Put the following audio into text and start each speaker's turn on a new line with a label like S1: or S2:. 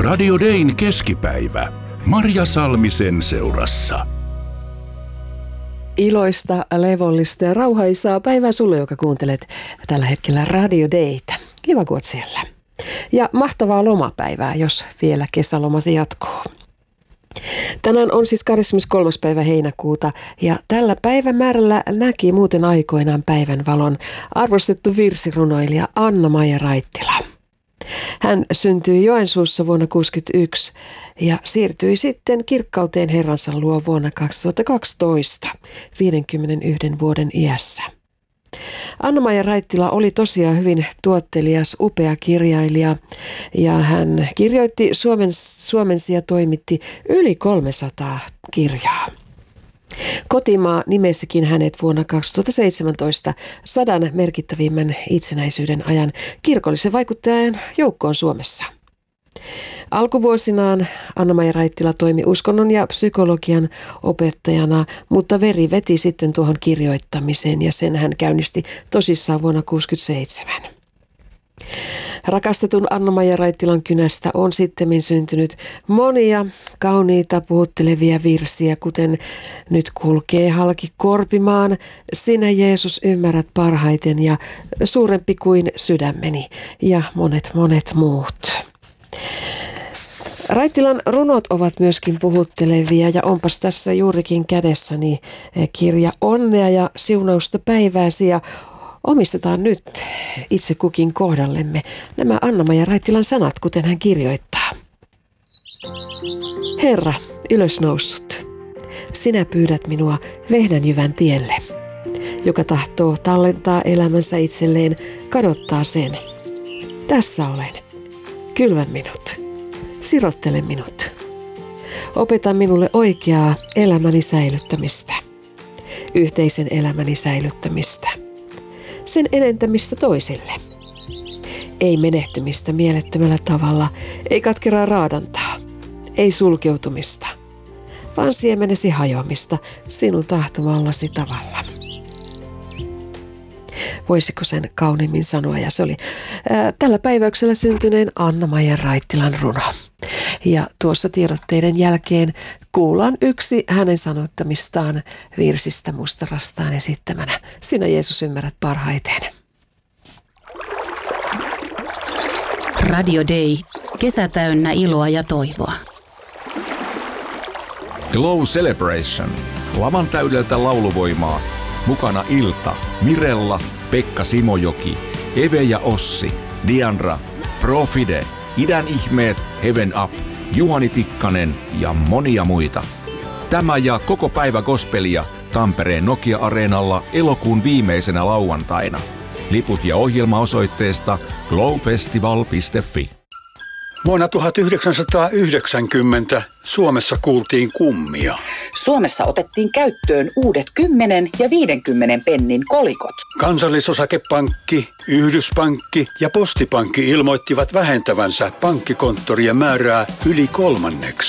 S1: Radio Dayn keskipäivä. Marja Salmisen seurassa.
S2: Iloista, levollista ja rauhaisaa päivää sulle, joka kuuntelet tällä hetkellä Radio Daytä. Kiva, kun oot siellä. Ja mahtavaa lomapäivää, jos vielä kesälomasi jatkuu. Tänään on siis 23. päivä heinäkuuta ja tällä päivämäärällä näki muuten aikoinaan päivänvalon arvostettu virsirunoilija Anna-Maija Raittila. Hän syntyi Joensuussa vuonna 1961 ja siirtyi sitten kirkkauteen Herransa luo vuonna 2012, 51 vuoden iässä. Anna-Maija Raittila oli tosiaan hyvin tuottelias, upea kirjailija ja hän kirjoitti, suomensi ja toimitti yli 300 kirjaa. Kotimaa nimesikin hänet vuonna 2017 100 merkittävimmän itsenäisyyden ajan kirkollisen vaikuttajan joukkoon Suomessa. Alkuvuosinaan Anna-Maija Raittila toimi uskonnon ja psykologian opettajana, mutta veri veti sitten tuohon kirjoittamiseen ja sen hän käynnisti tosissaan vuonna 1967. Rakastetun Anna-Maija Raittilan kynästä on sittemmin syntynyt monia kauniita puhuttelevia virsiä, kuten Nyt kulkee halki korpimaan, Sinä Jeesus ymmärrät parhaiten ja Suurempi kuin sydämeni ja monet muut. Raittilan runot ovat myöskin puhuttelevia ja onpas tässä juurikin kädessäni kirja Onnea ja siunausta päivääsi ja omistetaan nyt itse kukin kohdallemme nämä Anna-Maija Raittilan sanat, kuten hän kirjoittaa. Herra, ylösnoussut, sinä pyydät minua vehnänjyvän tielle. Joka tahtoo tallentaa elämänsä itselleen, kadottaa sen. Tässä olen. Kylvä minut. Sirottele minut. Opeta minulle oikeaa elämäni säilyttämistä. Yhteisen elämäni säilyttämistä. Sen enentämistä toisille. Ei menehtymistä mielettömällä tavalla, ei katkeraa raadantaa, ei sulkeutumista, vaan siemenesi hajoamista sinun tahtomallasi tavalla. Voisiko sen kauniimmin sanoa, ja se oli tällä päiväyksellä syntyneen Anna-Maija Raittilan runo. Ja tuossa tiedotteiden jälkeen kuullaan yksi hänen sanottamistaan virsistä Mustarastaan esittämänä. Sinä Jeesus ymmärrät parhaiten.
S3: Radio Day. Kesä täynnä iloa ja toivoa.
S4: Glow Celebration. Lavan täydeltä lauluvoimaa. Mukana Ilta, Mirella, Pekka Simojoki, Eve ja Ossi, Diandra, Profide, Idän ihmeet, Heaven Up, Juhani Tikkanen ja monia muita. Tämä ja koko päivä gospelia Tampereen Nokia-areenalla elokuun viimeisenä lauantaina. Liput ja ohjelma osoitteesta glowfestival.fi.
S5: Vuonna 1990 Suomessa kuultiin kummia.
S6: Suomessa otettiin käyttöön uudet 10 ja 50 pennin kolikot.
S5: Kansallisosakepankki, Yhdyspankki ja Postipankki ilmoittivat vähentävänsä pankkikonttorien määrää yli 1/3.